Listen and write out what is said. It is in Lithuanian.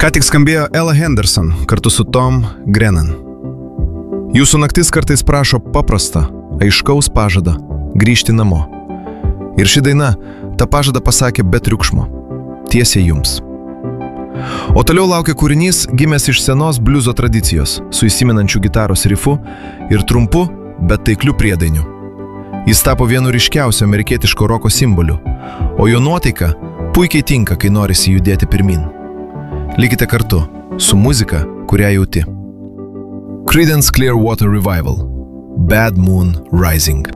Ką tik skambėjo Ella Henderson kartu su Tom Grennan. Jūsų naktis kartais prašo paprastą, aiškaus pažadą grįžti namo. Ir ši daina tą pažadą pasakė be triukšmo, tiesiai jums. O toliau laukia kūrinys gimęs iš senos bliuzo tradicijos, su įsimenančiu gitaros rifu ir trumpu, bet taikliu priedainiu. Jis tapo vienu ryškiausiu amerikietiško roko simboliu, o jo nuotaika puikiai tinka, kai norisi judėti pirmin. Likite kartu su muzika, kurią jauti. Creedence Clearwater Revival, Bad Moon Rising.